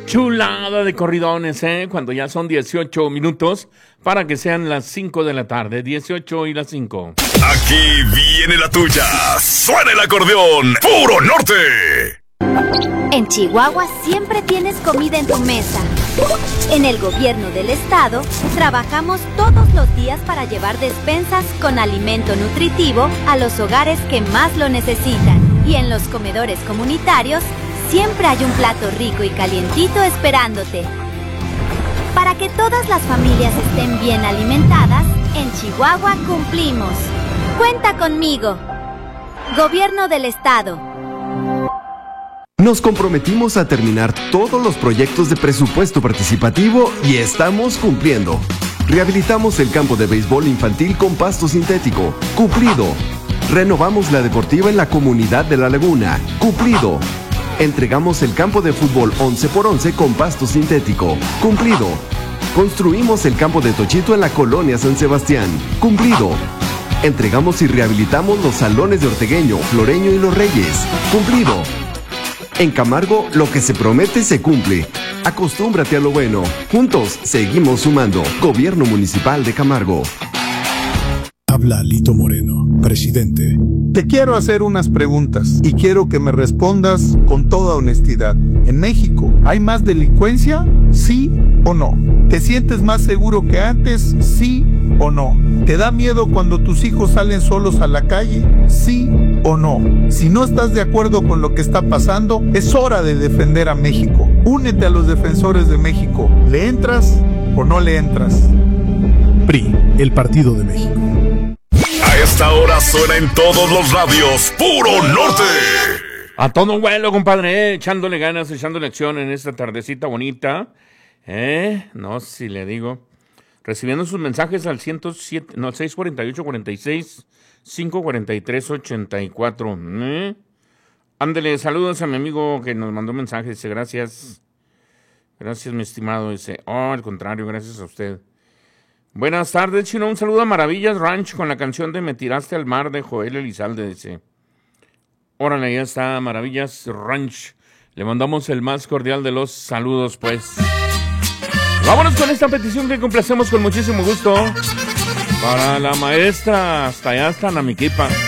Chulada de corridones, cuando ya son 18 minutos para que sean las 5 de la tarde, 18 y las 5. Aquí viene la tuya. Suena el acordeón. ¡Puro norte! En Chihuahua siempre tienes comida en tu mesa. En el gobierno del estado trabajamos todos los días para llevar despensas con alimento nutritivo a los hogares que más lo necesitan. Y en los comedores comunitarios siempre hay un plato rico y calientito esperándote. Para que todas las familias estén bien alimentadas, en Chihuahua cumplimos. Cuenta conmigo. Gobierno del Estado. Nos comprometimos a terminar todos los proyectos de presupuesto participativo y estamos cumpliendo. Rehabilitamos el campo de béisbol infantil con pasto sintético. Cumplido. Renovamos la deportiva en la comunidad de La Laguna. Cumplido. Entregamos el campo de fútbol 11x11 con pasto sintético. Cumplido. Construimos el campo de Tochito en la colonia San Sebastián. Cumplido. Entregamos y rehabilitamos los salones de Ortegueño, Floreño y Los Reyes. Cumplido. En Camargo, lo que se promete se cumple. Acostúmbrate a lo bueno. Juntos, seguimos sumando. Gobierno Municipal de Camargo. Habla Lito Moreno, presidente. Te quiero hacer unas preguntas y quiero que me respondas con toda honestidad. ¿En México hay más delincuencia? ¿Sí o no? ¿Te sientes más seguro que antes? ¿Sí o no? ¿Te da miedo cuando tus hijos salen solos a la calle? ¿Sí o no? Si no estás de acuerdo con lo que está pasando, es hora de defender a México. Únete a los defensores de México. ¿Le entras o no le entras? PRI, el Partido de México. A esta hora suena en todos los radios ¡Puro Norte! A todo vuelo, compadre, echándole ganas, echándole acción en esta tardecita bonita. No, si le digo. Recibiendo sus mensajes al 648-46-543-84. Ándele, saludos a mi amigo que nos mandó mensajes. Dice, gracias. Gracias, mi estimado. Dice, al contrario, gracias a usted. Buenas tardes, Chino. Un saludo a Maravillas Ranch con la canción de Me tiraste al mar de Joel Elizalde. Dice, órale, ya está, Maravillas Ranch. Le mandamos el más cordial de los saludos, pues. Vámonos con esta petición que complacemos con muchísimo gusto. Para la maestra, hasta allá está Namiquipa.